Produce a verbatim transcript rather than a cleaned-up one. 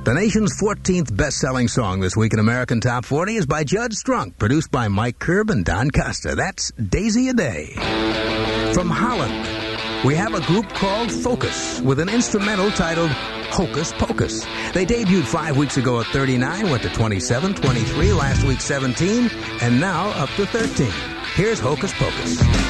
The nation's fourteenth best-selling song this week in American Top forty is by Judd Strunk, produced by Mike Curb and Don Costa. That's Daisy a Day. From Holland, we have a group called Focus with an instrumental titled Hocus Pocus. They debuted five weeks ago at thirty-nine, went to twenty-seven, twenty-three, last week seventeen, and now up to thirteen. Here's Hocus Pocus.